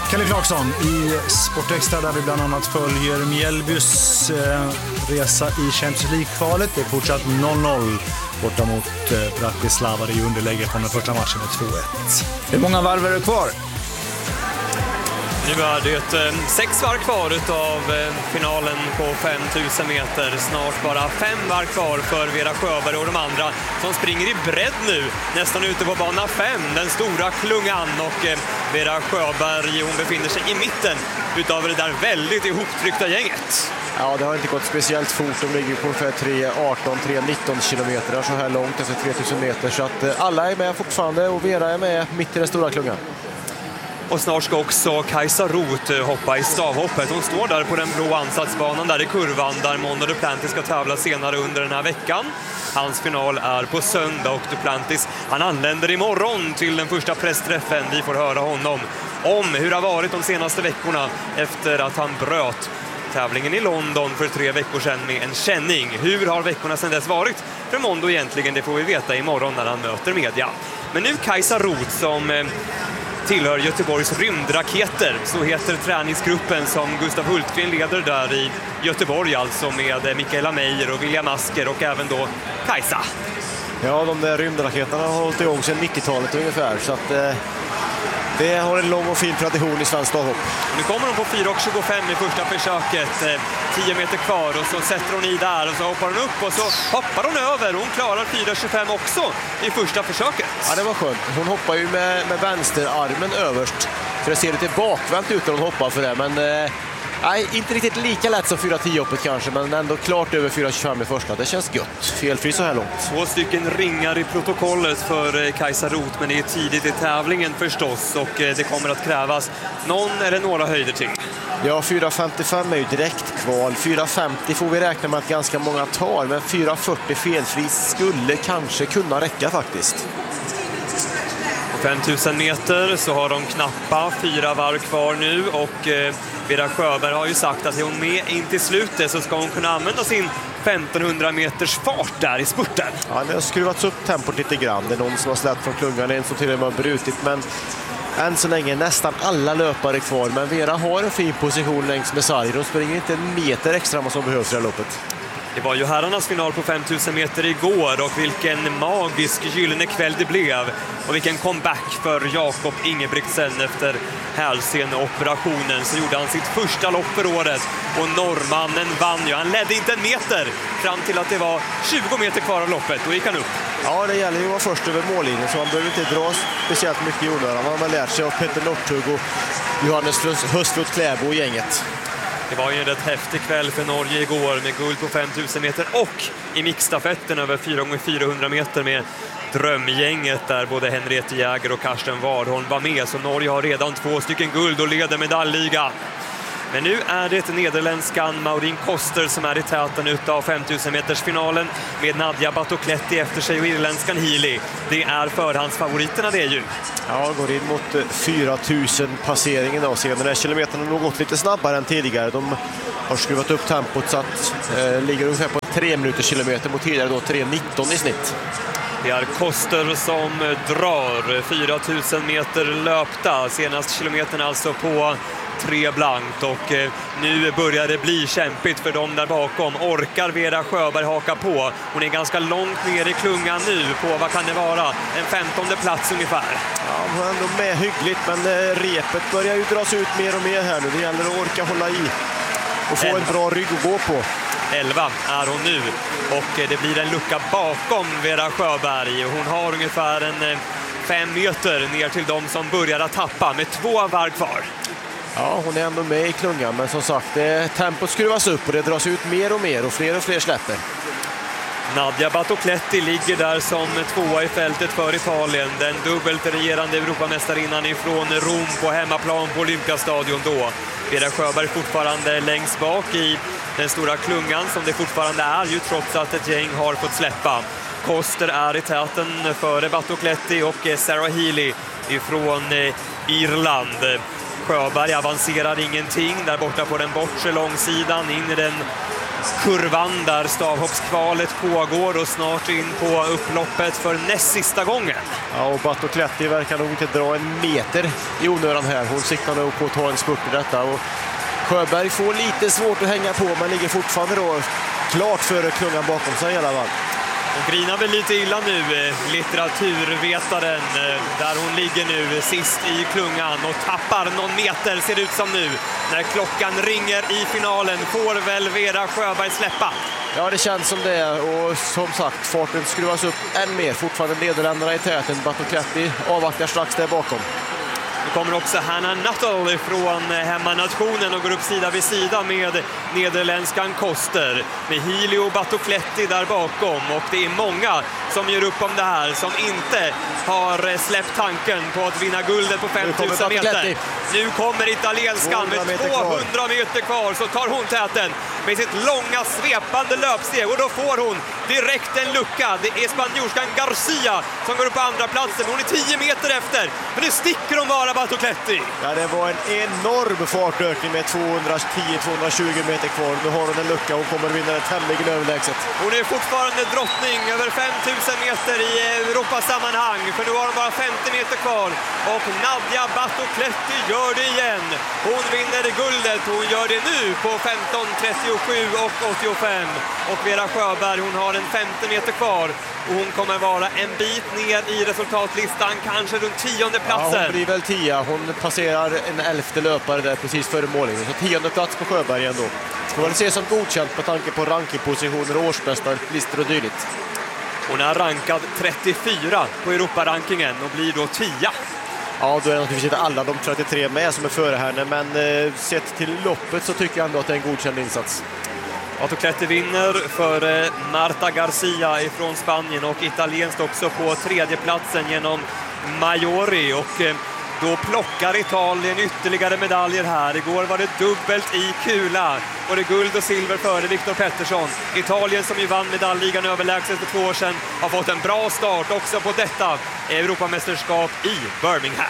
Kalle Clarkson i Sportextra där vi bland annat följer Mjällbys resa i Champions League-kvalet. Det är fortsatt 0-0 borta mot Bratislava. Det är underläge från den första matchen med 2-1. Hur många varv är det kvar? Nu är det 6 varv kvar av finalen på 5000 meter. Snart bara 5 varv kvar för Vera Sjöberg och de andra som springer i bredd nu. Nästan ute på bana 5, den stora klungan. Och Vera Sjöberg, hon befinner sig i mitten utav det där väldigt ihoptryckta gänget. Ja, det har inte gått speciellt fort. De ligger på ungefär 3.18-3.19 kilometer så här långt efter 3000 meter. Så att alla är med fortfarande och Vera är med mitt i den stora klungan. Och snart ska också Kajsa Roth hoppa i stavhoppet. Hon står där på den blå ansatsbanan där i kurvan där Mondo Duplantis ska tävla senare under den här veckan. Hans final är på söndag och Duplantis, han anländer imorgon till den första pressträffen. Vi får höra honom om hur det har varit de senaste veckorna efter att han bröt tävlingen i London för 3 veckor sedan med en känning. Hur har veckorna sedan dess varit för Mondo egentligen? Det får vi veta imorgon när han möter media. Men nu Kajsa Roth som tillhör Göteborgs rymdraketer, så heter träningsgruppen som Gustav Hultgren leder där i Göteborg, alltså med Mikaela Meijer och William Asker och även då Kajsa. Ja, de där rymdraketerna har hållit igång sedan 90-talet ungefär, så att det har en lång och fin tradition i svensk stavhopp. Nu kommer hon på 4.25 i första försöket, 10 meter kvar och så sätter hon i där och så hoppar hon upp och så hoppar hon över. Hon klarar 4.25 också i första försöket. Ja, det var skönt. Hon hoppar ju med vänsterarmen överst, så det ser lite bakvänt ut när hon hoppar för det, men nej, inte riktigt lika lätt som 4.10-hoppet kanske, men ändå klart över 4.25 i första. Det känns gött. Felfri så här långt. 2 stycken ringar i protokollet för Kajsa Roth, men det är tidigt i tävlingen förstås och det kommer att krävas någon eller några höjder till. Ja, 4.55 är ju direkt kval. 4.50 får vi räkna med att ganska många tar, men 4.40 felfri skulle kanske kunna räcka faktiskt. 5000 meter så har de knappa 4 varv kvar nu och Vera Sjöberg har ju sagt att är hon med in till slutet så ska hon kunna använda sin 1500 meters fart där i spurten. Ja, det har skruvats upp tempot lite grann. Det är någon som har släppt från klungan, en som till och med har brutit, men än så länge nästan alla löpare kvar. Men Vera har en fin position längs med sarg. De springer inte en meter extra vad som behövs i det här loppet. Det var ju herrarnas final på 5000 meter igår och vilken magisk gyllene kväll det blev. Och vilken comeback för Jakob Ingebrigtsen efter hälsenoperationen. Så gjorde han sitt första lopp för året och norrmannen vann ju. Han ledde inte en meter fram till att det var 20 meter kvar av loppet. Då gick han upp. Ja, det gäller ju att vara först över mållinjen så han behöver inte dra speciellt mycket i onödan. Han har lärt sig av Petter Northug och Johannes Höstlund Kläbo och gänget. Det var ju en rätt häftig kväll för Norge igår med guld på 5000 meter och i mixstafetten över 4x400 meter med drömgänget där både Henriette Jäger och Karsten Warholm var med. Så Norge har redan 2 stycken guld och leder medaljliga. Men nu är det nederländskan Maureen Koster som är i täten utav 5000 meters finalen med Nadia Batocletti efter sig och irländskan Healy. Det är förhandsfavoriterna det är ju. Ja, går in mot 4000 passeringen då. Senare kilometerna har nog gått lite snabbare än tidigare. De har skruvat upp tempot så att ligger ungefär på 3 minuter kilometer mot tidigare då 3.19 i snitt. Det är Koster som drar 4000 meter löpta. Senast kilometern alltså på 3 blankt och nu börjar det bli kämpigt för dem där bakom. Orkar Vera Sjöberg haka på? Hon är ganska långt ner i klungan nu på, vad kan det vara? En 15:e plats ungefär. Ja, hon är ändå med hyggligt, men repet börjar ju dras ut mer och mer här nu. Det gäller att orka hålla i och få en bra rygg att gå på. 11 är hon nu och det blir en lucka bakom Vera Sjöberg. Hon har ungefär en 5 meter ner till dem som börjar att tappa med 2 varv kvar. Ja, hon är ändå med i klungan, men som sagt, tempot skruvas upp och det dras ut mer och mer och fler släpper. Nadia Batocletti ligger där som 2:a i fältet för Italien. Den dubbelt regerande Europamästarinnan ifrån Rom på hemmaplan på Olympiastadion då. Vera Sjöberg fortfarande längst bak i den stora klungan som det fortfarande är ju trots att ett gäng har fått släppa. Koster är i täten före Batocletti och Sarah Healy ifrån Irland. Sjöberg avancerar ingenting där borta på den bortre långsidan in i den kurvan där stavhoppskvalet pågår och snart in på upploppet för näst sista gången. Ja, och Batocletti verkar nog inte dra en meter i onödan här. Hon siktar nog på att ta en spurt i detta. Och Sjöberg får lite svårt att hänga på, men ligger fortfarande då klart före klungan bakom sig i alla fall. Hon grinar väl lite illa nu, litteraturvetaren, där hon ligger nu sist i klungan och tappar någon meter, ser det ut som nu. När klockan ringer i finalen får väl Vera Sjöberg släppa. Ja, det känns som det, och som sagt, farten skruvas upp än mer. Fortfarande Nederländerna i täten. Batocletti avvaktar strax där bakom. Det kommer också Hannah Nuttall från hemmanationen och går upp sida vid sida med nederländskan Koster. Med Healy och Batocletti där bakom. Och det är många som gör upp om det här, som inte har släppt tanken på att vinna guldet på 5000 meter. Nu kommer italienskan med 200 meter kvar, så tar hon täten med sitt långa svepande löpsteg, och då får hon direkt en lucka. Det är spanjorskan Garcia som går upp på andra platsen. Hon är 10 meter efter, men det sticker hon bara Batocletti. Ja, det var en enorm fartökning med 210-220 meter kvar. Nu har hon en lucka och kommer vinna det tämligen överlägset. Hon är fortfarande drottning över 5000 meter i Europasammanhang, för nu har hon bara 50 meter kvar. Och Nadia Batocletti gör det igen. Hon vinner guldet, hon gör det nu på 15:37 och 85. Och Vera Sjöberg, hon har en 50 meter kvar. Och hon kommer vara en bit ner i resultatlistan, kanske runt 10:e platsen. Ja, hon blir väl 10. Hon passerar en 11:e löpare där precis före målningen. Så 10:e plats på Sjöberg ändå. Ska väl se som godkänt på tanke på rankingpositioner och årsmästarlistor och dylikt. Hon är rankad 34 på Europarankingen och blir då 10. Ja, då är det naturligtvis inte alla de 33 med som är före henne, men sett till loppet så tycker jag ändå att det är en godkänd insats. Batocletti vinner för Marta Garcia ifrån Spanien, och italienskt också på tredje platsen genom Majori, och då plockar Italien ytterligare medaljer här. Igår var det dubbelt i kula och det guld och silver före Viktor Pettersson. Italien, som ju vann medaljligan överlägset för 2 år sedan, har fått en bra start också på detta Europamästerskap i Birmingham.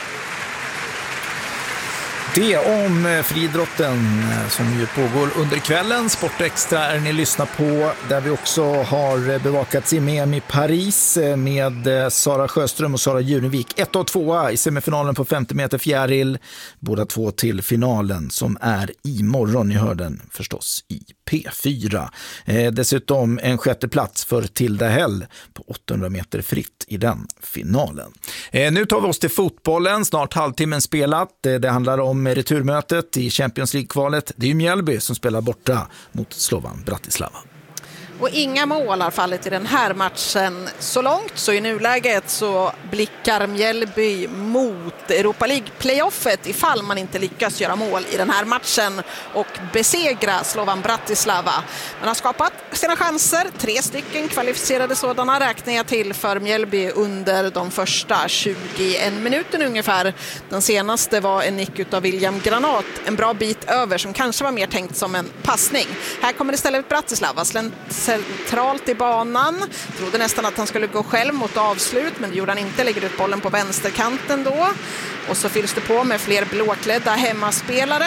Det om friidrotten som ju pågår under kvällen. Sportextra är ni lyssnar på, där vi också har bevakats i EM i Paris med Sara Sjöström och Sara Junevik. 1 och 2 i semifinalen på 50 meter fjäril. Båda 2 till finalen som är imorgon. Ni hör den förstås i P4. Dessutom en 6:e plats för Tilda Hell på 800 meter fritt i den finalen. Nu tar vi oss till fotbollen. Snart halvtimmen spelat. Det handlar om returmötet i Champions League-kvalet. Det är ju Mjällby som spelar borta mot Slovan Bratislava. Och inga mål har fallit i den här matchen så långt, så i nuläget så blickar Mjällby mot Europa League-playoffet ifall man inte lyckas göra mål i den här matchen och besegra Slovan Bratislava. Man har skapat sina chanser, 3 stycken kvalificerade sådana räknar jag till för Mjällby under de första 21 minuterna ungefär. Den senaste var en nick av William Granat, en bra bit över som kanske var mer tänkt som en passning. Här kommer istället Bratislava centralt i banan. Trodde nästan att han skulle gå själv mot avslut, men det gjorde han inte. Lägger ut bollen på vänsterkanten då. Och så fylls det på med fler blåklädda hemmaspelare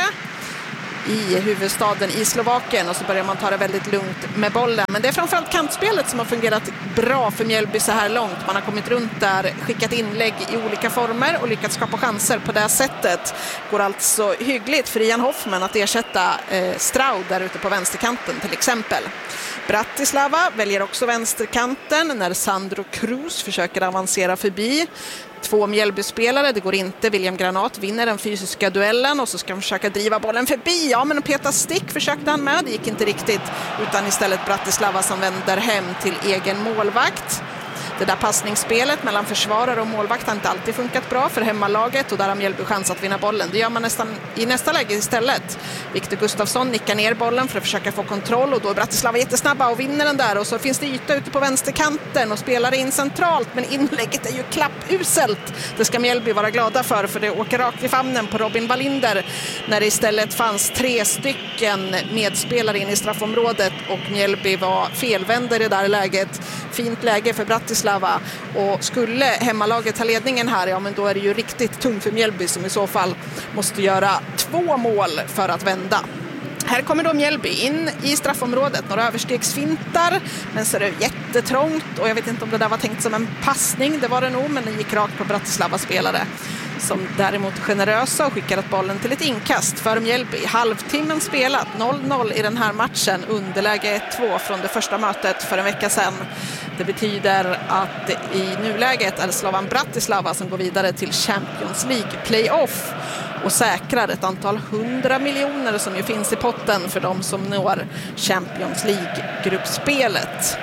i huvudstaden i Slovakien, och så börjar man ta det väldigt lugnt med bollen. Men det är framförallt kantspelet som har fungerat bra för Mjällby så här långt. Man har kommit runt där, skickat inlägg i olika former och lyckats skapa chanser på det sättet. Går alltså hyggligt för Ian Hoffman att ersätta Straud där ute på vänsterkanten till exempel. Bratislava väljer också vänsterkanten när Sandro Cruz försöker avancera förbi 2 Mjällby-spelare. Det går inte. William Granat vinner den fysiska duellen och så ska han försöka driva bollen förbi. Ja, men Peter Stick försökte han med. Det gick inte riktigt, utan istället Bratislava som vänder hem till egen målvakt. Det där passningsspelet mellan försvarare och målvakt har inte alltid funkat bra för hemmalaget, och där har Mjällby chans att vinna bollen. Det gör man nästan i nästa läge istället. Viktor Gustafsson nickar ner bollen för att försöka få kontroll, och då är Bratislava jättesnabba och vinner den där. Och så finns det yta ute på vänsterkanten och spelar in centralt, men inlägget är ju klappuselt. Det ska Mjällby vara glada för det åker rakt i famnen på Robin Wallinder när det istället fanns 3 stycken medspelare in i straffområdet, och Mjällby var felvänder i det där läget. Fint läge för Bratislava, och skulle hemmalaget ta ledningen här, ja men då är det ju riktigt tungt för Mjällby som i så fall måste göra 2 mål för att vända. Här kommer då Mjällby in i straffområdet, några överstegsfintar, men så är det jättetrångt och jag vet inte om det där var tänkt som en passning, det var det nog, men den gick rakt på Bratislava spelare som däremot är generösa och skickar ett bollen till ett inkast för Mjällby. Halvtimmen spelat, 0-0 i den här matchen, underläge 1-2 från det första mötet för en vecka sedan. Det betyder att i nuläget är det Slovan Bratislava som går vidare till Champions League Playoff och säkrar ett antal 100 miljoner som ju finns i potten för de som når Champions League-gruppspelet.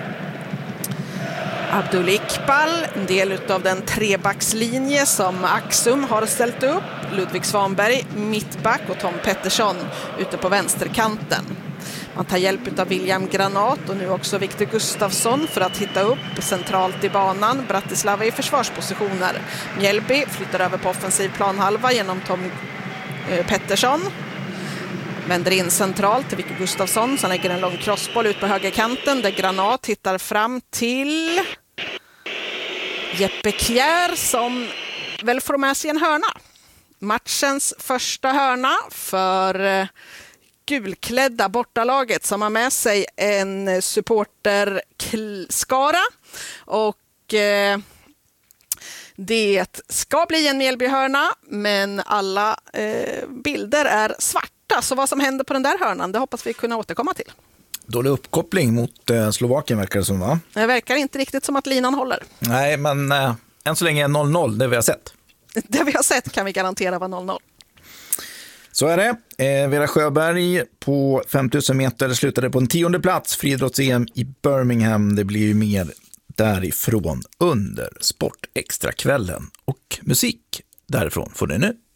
Abdul Iqbal, en del av den trebackslinje som Axum har ställt upp. Ludvig Svanberg, mittback och Tom Pettersson ute på vänsterkanten. Man tar hjälp av William Granat och nu också Victor Gustafsson för att hitta upp centralt i banan. Bratislava i försvarspositioner. Mjällby flyttar över på offensiv planhalva genom Tom Pettersson. Vänder in centralt till Victor Gustafsson som lägger en lång crossboll ut på högerkanten där Granat hittar fram till Jeppe Kjär som väl får med sig en hörna. Matchens första hörna för gulklädda bortalaget som har med sig en supporterskara och det ska bli en Mjällbyhörna men alla bilder är svarta, så vad som händer på den där hörnan det hoppas vi kunna återkomma till. Dålig uppkoppling mot Slovakien verkar det som, va? Det verkar inte riktigt som att linan håller. Nej, men än så länge är 0-0, det vi har sett. Det vi har sett kan vi garantera var 0-0. Så är det. Vera Sjöberg på 5000 meter slutade på en 10:e plats. Friidrotts-EM i Birmingham. Det blir ju mer därifrån under Sportextra-kvällen. Och musik därifrån får ni nu.